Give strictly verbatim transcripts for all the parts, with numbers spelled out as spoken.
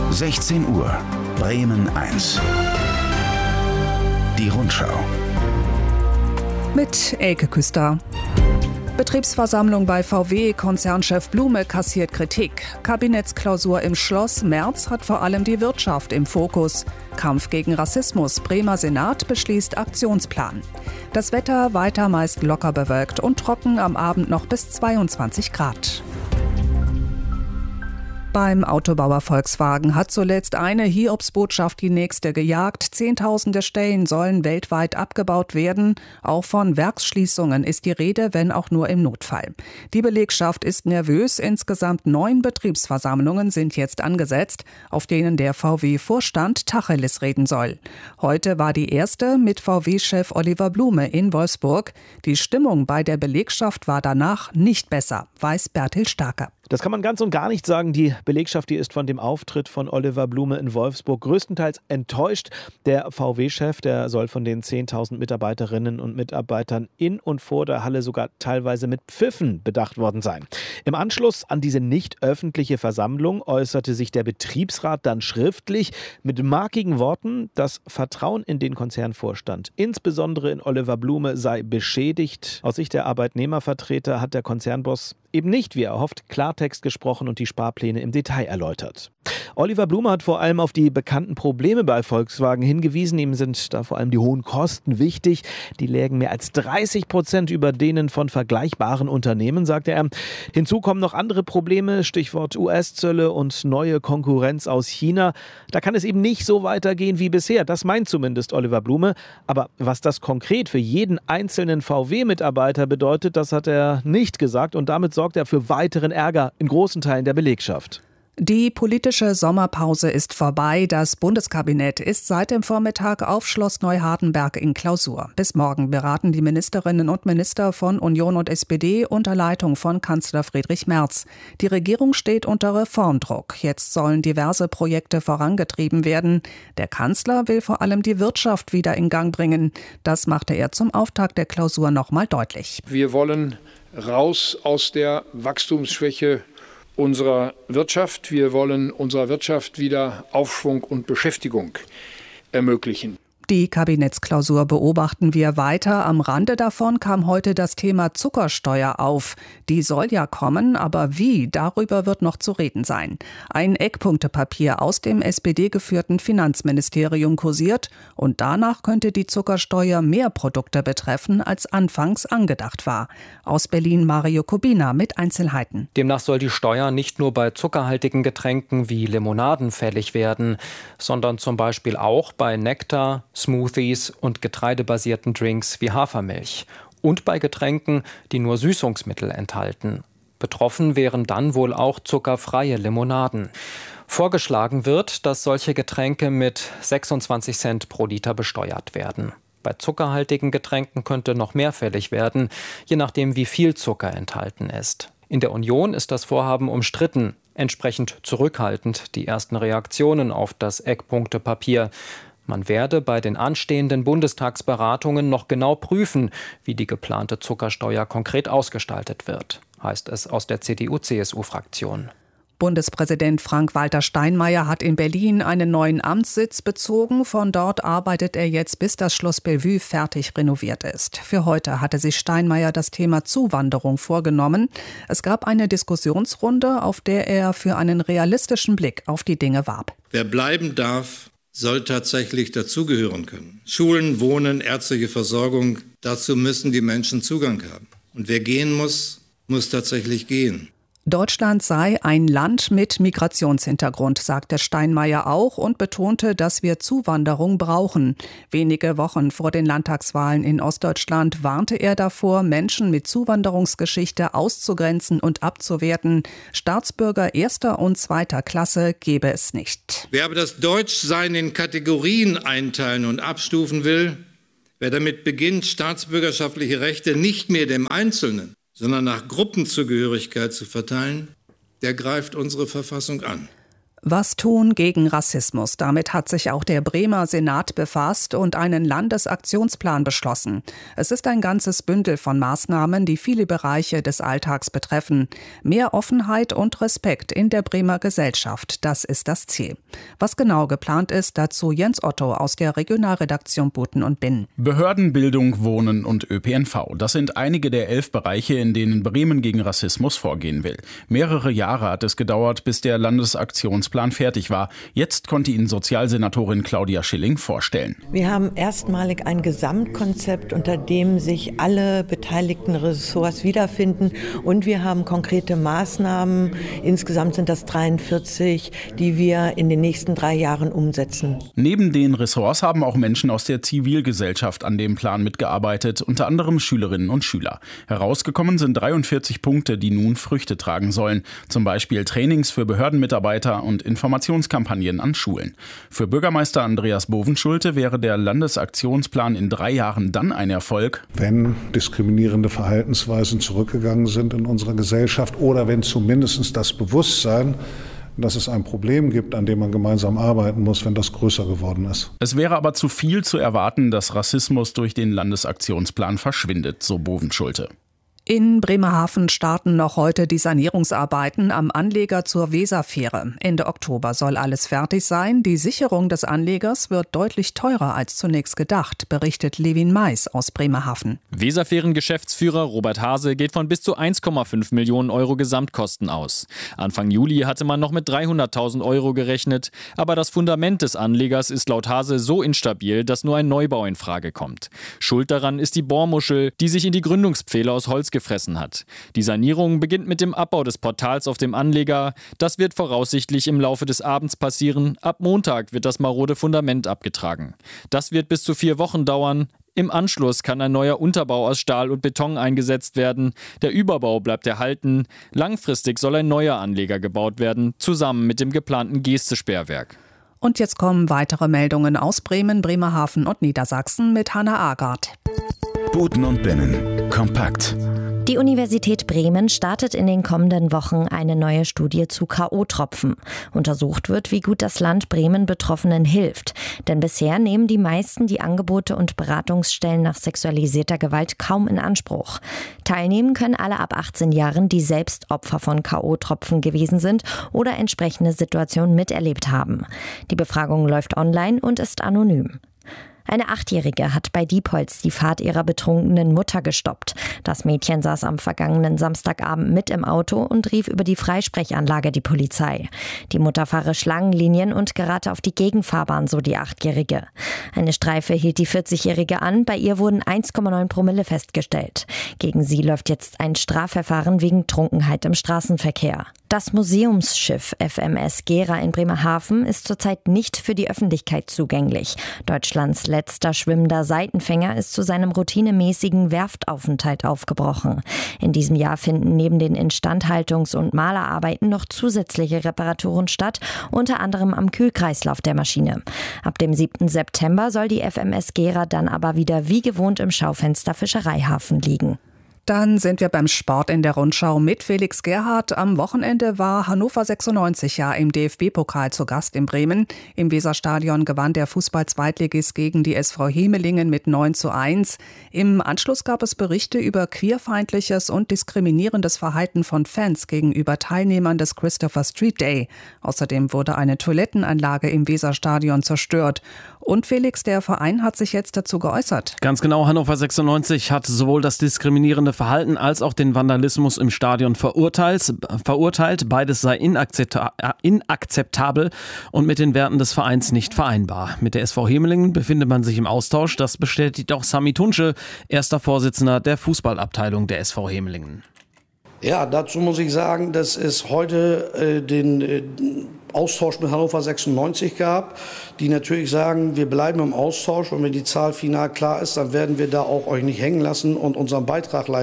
sechzehn Uhr, Bremen eins. Die Rundschau. Mit Elke Küster. Betriebsversammlung bei V W, Konzernchef Blume kassiert Kritik. Kabinettsklausur im Schloss, Merz hat vor allem die Wirtschaft im Fokus. Kampf gegen Rassismus, Bremer Senat beschließt Aktionsplan. Das Wetter weiter meist locker bewölkt und trocken, am Abend noch bis zweiundzwanzig Grad. Beim Autobauer Volkswagen hat zuletzt eine Hiobsbotschaft die nächste gejagt. Zehntausende Stellen sollen weltweit abgebaut werden. Auch von Werksschließungen ist die Rede, wenn auch nur im Notfall. Die Belegschaft ist nervös. Insgesamt neun Betriebsversammlungen sind jetzt angesetzt, auf denen der V W-Vorstand Tacheles reden soll. Heute war die erste mit V W-Chef Oliver Blume in Wolfsburg. Die Stimmung bei der Belegschaft war danach nicht besser, weiß Bertil Starke. Das kann man ganz und gar nicht sagen. Die Belegschaft, die ist von dem Auftritt von Oliver Blume in Wolfsburg größtenteils enttäuscht. Der V W-Chef, der soll von den zehntausend Mitarbeiterinnen und Mitarbeitern in und vor der Halle sogar teilweise mit Pfiffen bedacht worden sein. Im Anschluss an diese nicht öffentliche Versammlung äußerte sich der Betriebsrat dann schriftlich mit markigen Worten, das Vertrauen in den Konzernvorstand, insbesondere in Oliver Blume, sei beschädigt. Aus Sicht der Arbeitnehmervertreter hat der Konzernboss eben nicht, wie er hofft, Klartext gesprochen und die Sparpläne im Detail erläutert. Oliver Blume hat vor allem auf die bekannten Probleme bei Volkswagen hingewiesen. Ihm sind da vor allem die hohen Kosten wichtig. Die lägen mehr als dreißig Prozent über denen von vergleichbaren Unternehmen, sagte er. Hinzu kommen noch andere Probleme, Stichwort U S-Zölle und neue Konkurrenz aus China. Da kann es eben nicht so weitergehen wie bisher. Das meint zumindest Oliver Blume. Aber was das konkret für jeden einzelnen V W-Mitarbeiter bedeutet, das hat er nicht gesagt. Und damit sorgt er für weiteren Ärger in großen Teilen der Belegschaft. Die politische Sommerpause ist vorbei. Das Bundeskabinett ist seit dem Vormittag auf Schloss Neuhardenberg in Klausur. Bis morgen beraten die Ministerinnen und Minister von Union und S P D unter Leitung von Kanzler Friedrich Merz. Die Regierung steht unter Reformdruck. Jetzt sollen diverse Projekte vorangetrieben werden. Der Kanzler will vor allem die Wirtschaft wieder in Gang bringen. Das machte er zum Auftakt der Klausur nochmal deutlich. Wir wollen raus aus der Wachstumsschwäche unserer Wirtschaft. Wir wollen unserer Wirtschaft wieder Aufschwung und Beschäftigung ermöglichen. Die Kabinettsklausur beobachten wir weiter. Am Rande davon kam heute das Thema Zuckersteuer auf. Die soll ja kommen, aber wie, darüber wird noch zu reden sein. Ein Eckpunktepapier aus dem S P D-geführten Finanzministerium kursiert und danach könnte die Zuckersteuer mehr Produkte betreffen, als anfangs angedacht war. Aus Berlin Mario Kubina mit Einzelheiten. Demnach soll die Steuer nicht nur bei zuckerhaltigen Getränken wie Limonaden fällig werden, sondern zum Beispiel auch bei Nektar, Smoothies und getreidebasierten Drinks wie Hafermilch und bei Getränken, die nur Süßungsmittel enthalten. Betroffen wären dann wohl auch zuckerfreie Limonaden. Vorgeschlagen wird, dass solche Getränke mit sechsundzwanzig Cent pro Liter besteuert werden. Bei zuckerhaltigen Getränken könnte noch mehr fällig werden, je nachdem wie viel Zucker enthalten ist. In der Union ist das Vorhaben umstritten, entsprechend zurückhaltend die ersten Reaktionen auf das Eckpunktepapier. Man werde bei den anstehenden Bundestagsberatungen noch genau prüfen, wie die geplante Zuckersteuer konkret ausgestaltet wird, heißt es aus der C D U-C S U-Fraktion. Bundespräsident Frank-Walter Steinmeier hat in Berlin einen neuen Amtssitz bezogen. Von dort arbeitet er jetzt, bis das Schloss Bellevue fertig renoviert ist. Für heute hatte sich Steinmeier das Thema Zuwanderung vorgenommen. Es gab eine Diskussionsrunde, auf der er für einen realistischen Blick auf die Dinge warb. Wer bleiben darf, soll tatsächlich dazugehören können. Schulen, Wohnen, ärztliche Versorgung, dazu müssen die Menschen Zugang haben. Und wer gehen muss, muss tatsächlich gehen. Deutschland sei ein Land mit Migrationshintergrund, sagte Steinmeier auch und betonte, dass wir Zuwanderung brauchen. Wenige Wochen vor den Landtagswahlen in Ostdeutschland warnte er davor, Menschen mit Zuwanderungsgeschichte auszugrenzen und abzuwerten. Staatsbürger erster und zweiter Klasse gebe es nicht. Wer aber das Deutschsein in Kategorien einteilen und abstufen will, wer damit beginnt, staatsbürgerschaftliche Rechte nicht mehr dem Einzelnen, sondern nach Gruppenzugehörigkeit zu verteilen, der greift unsere Verfassung an. Was tun gegen Rassismus? Damit hat sich auch der Bremer Senat befasst und einen Landesaktionsplan beschlossen. Es ist ein ganzes Bündel von Maßnahmen, die viele Bereiche des Alltags betreffen. Mehr Offenheit und Respekt in der Bremer Gesellschaft, das ist das Ziel. Was genau geplant ist, dazu Jens Otto aus der Regionalredaktion Buten und Binnen. Behörden, Bildung, Wohnen und Ö P N V. Das sind einige der elf Bereiche, in denen Bremen gegen Rassismus vorgehen will. Mehrere Jahre hat es gedauert, bis der Landesaktionsplan Plan fertig war. Jetzt konnte ihn Sozialsenatorin Claudia Schilling vorstellen. Wir haben erstmalig ein Gesamtkonzept, unter dem sich alle beteiligten Ressorts wiederfinden, und wir haben konkrete Maßnahmen. Insgesamt sind das dreiundvierzig, die wir in den nächsten drei Jahren umsetzen. Neben den Ressorts haben auch Menschen aus der Zivilgesellschaft an dem Plan mitgearbeitet, unter anderem Schülerinnen und Schüler. Herausgekommen sind dreiundvierzig Punkte, die nun Früchte tragen sollen. Zum Beispiel Trainings für Behördenmitarbeiter und Informationskampagnen an Schulen. Für Bürgermeister Andreas Bovenschulte wäre der Landesaktionsplan in drei Jahren dann ein Erfolg, wenn diskriminierende Verhaltensweisen zurückgegangen sind in unserer Gesellschaft oder wenn zumindest das Bewusstsein, dass es ein Problem gibt, an dem man gemeinsam arbeiten muss, wenn das größer geworden ist. Es wäre aber zu viel zu erwarten, dass Rassismus durch den Landesaktionsplan verschwindet, so Bovenschulte. In Bremerhaven starten noch heute die Sanierungsarbeiten am Anleger zur Weserfähre. Ende Oktober soll alles fertig sein. Die Sicherung des Anlegers wird deutlich teurer als zunächst gedacht, berichtet Levin Mais aus Bremerhaven. Weserfähren-Geschäftsführer Robert Hase geht von bis zu eins Komma fünf Millionen Euro Gesamtkosten aus. Anfang Juli hatte man noch mit dreihunderttausend Euro gerechnet, aber das Fundament des Anlegers ist laut Hase so instabil, dass nur ein Neubau in Frage kommt. Schuld daran ist die Bohrmuschel, die sich in die Gründungspfähle aus Holz gefressen hat. Die Sanierung beginnt mit dem Abbau des Portals auf dem Anleger. Das wird voraussichtlich im Laufe des Abends passieren. Ab Montag wird das marode Fundament abgetragen. Das wird bis zu vier Wochen dauern. Im Anschluss kann ein neuer Unterbau aus Stahl und Beton eingesetzt werden. Der Überbau bleibt erhalten. Langfristig soll ein neuer Anleger gebaut werden, zusammen mit dem geplanten Geste-Sperrwerk. Und jetzt kommen weitere Meldungen aus Bremen, Bremerhaven und Niedersachsen mit Hanna Agard. Buten und Binnen. Kompakt. Die Universität Bremen startet in den kommenden Wochen eine neue Studie zu K O-Tropfen. Untersucht wird, wie gut das Land Bremen Betroffenen hilft. Denn bisher nehmen die meisten die Angebote und Beratungsstellen nach sexualisierter Gewalt kaum in Anspruch. Teilnehmen können alle ab achtzehn Jahren, die selbst Opfer von K O-Tropfen gewesen sind oder entsprechende Situationen miterlebt haben. Die Befragung läuft online und ist anonym. Eine Achtjährige hat bei Diepholz die Fahrt ihrer betrunkenen Mutter gestoppt. Das Mädchen saß am vergangenen Samstagabend mit im Auto und rief über die Freisprechanlage die Polizei. Die Mutter fahre Schlangenlinien und gerate auf die Gegenfahrbahn, so die Achtjährige. Eine Streife hielt die vierzigjährige an, bei ihr wurden eins Komma neun Promille festgestellt. Gegen sie läuft jetzt ein Strafverfahren wegen Trunkenheit im Straßenverkehr. Das Museumsschiff F M S Gera in Bremerhaven ist zurzeit nicht für die Öffentlichkeit zugänglich. Deutschlands letzter schwimmender Seitenfänger ist zu seinem routinemäßigen Werftaufenthalt aufgebrochen. In diesem Jahr finden neben den Instandhaltungs- und Malerarbeiten noch zusätzliche Reparaturen statt, unter anderem am Kühlkreislauf der Maschine. Ab dem siebten September soll die F M S Gera dann aber wieder wie gewohnt im Schaufenster Fischereihafen liegen. Dann sind wir beim Sport in der Rundschau mit Felix Gerhardt. Am Wochenende war Hannover sechsundneunzig ja im D F B-Pokal zu Gast in Bremen. Im Weserstadion gewann der Fußball-Zweitligist gegen die S V Hemelingen mit neun zu eins. Im Anschluss gab es Berichte über queerfeindliches und diskriminierendes Verhalten von Fans gegenüber Teilnehmern des Christopher Street Day. Außerdem wurde eine Toilettenanlage im Weserstadion zerstört. Und Felix, der Verein hat sich jetzt dazu geäußert. Ganz genau, Hannover sechsundneunzig hat sowohl das diskriminierende Verhalten als auch den Vandalismus im Stadion verurteilt. verurteilt. Beides sei inakzepta- inakzeptabel und mit den Werten des Vereins nicht vereinbar. Mit der S V Hemelingen befindet man sich im Austausch. Das bestätigt auch Sami Tunce, erster Vorsitzender der Fußballabteilung der S V Hemelingen. Ja, dazu muss ich sagen, dass es heute äh, den äh, Austausch mit Hannover sechsundneunzig gab, die natürlich sagen, wir bleiben im Austausch und wenn die Zahl final klar ist, dann werden wir da auch euch nicht hängen lassen und unseren Beitrag leisten.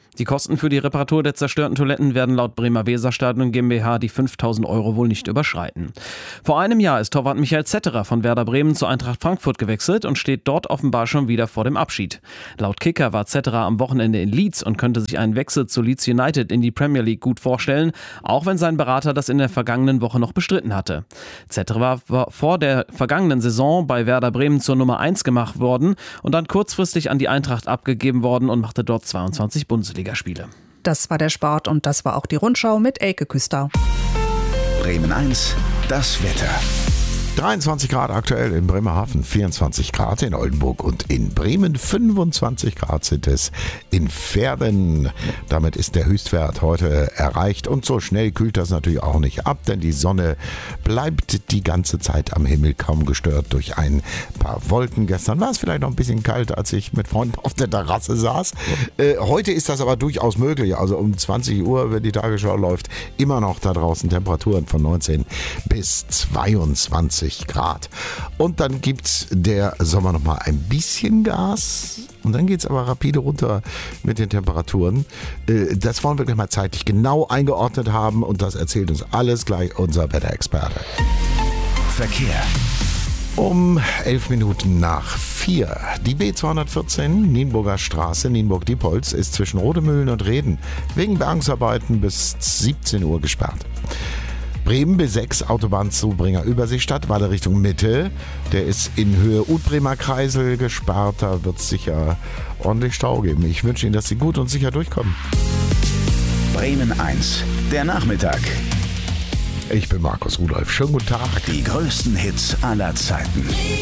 Die Kosten für die Reparatur der zerstörten Toiletten werden laut Bremer Weserstadion GmbH die fünftausend Euro wohl nicht überschreiten. Vor einem Jahr ist Torwart Michael Zetterer von Werder Bremen zu Eintracht Frankfurt gewechselt und steht dort offenbar schon wieder vor dem Abschied. Laut Kicker war Zetterer am Wochenende in Leeds und könnte sich einen Wechsel zu Leeds United in die Premier League gut vorstellen, auch wenn sein Berater das in der vergangenen Woche noch bestritten hatte. Zetterer war vor der vergangenen Saison bei Werder Bremen zur Nummer eins gemacht worden und dann kurzfristig an die Eintracht abgegeben worden und machte dort zweiundzwanzig Bundesligaspiele. Das war der Sport und das war auch die Rundschau mit Elke Küster. Bremen eins, das Wetter. dreiundzwanzig Grad aktuell in Bremerhaven, vierundzwanzig Grad in Oldenburg und in Bremen, fünfundzwanzig Grad sind es in Verden. Damit ist der Höchstwert heute erreicht und so schnell kühlt das natürlich auch nicht ab, denn die Sonne bleibt die ganze Zeit am Himmel, kaum gestört durch ein paar Wolken. Gestern war es vielleicht noch ein bisschen kalt, als ich mit Freunden auf der Terrasse saß. Äh, heute ist das aber durchaus möglich, also um zwanzig Uhr, wenn die Tagesschau läuft, immer noch da draußen Temperaturen von neunzehn bis zweiundzwanzig Grad. Und dann gibt der Sommer noch mal ein bisschen Gas und dann geht es aber rapide runter mit den Temperaturen. Das wollen wir gleich mal zeitlich genau eingeordnet haben und das erzählt uns alles gleich unser Wetterexperte. Verkehr. Um elf Minuten nach vier. Die B zweihundertvierzehn, Nienburger Straße, Nienburg-Diepholz, ist zwischen Rodemühlen und Reden wegen Bergungsarbeiten bis siebzehn Uhr gesperrt. Bremen B sechs, Autobahnzubringer Überseestadt, weiter Richtung Mitte. Der ist in Höhe Utbremer Kreisel gesperrt. Da wird es sicher ordentlich Stau geben. Ich wünsche Ihnen, dass Sie gut und sicher durchkommen. Bremen eins, der Nachmittag. Ich bin Markus Rudolph. Schönen guten Tag. Die größten Hits aller Zeiten.